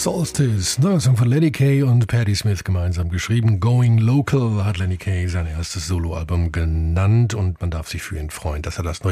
Solstice, neuer Song von Lenny Kaye und Patti Smith gemeinsam geschrieben. Going Local hat Lenny Kaye sein erstes Soloalbum genannt und man darf sich für ihn freuen, dass er das neue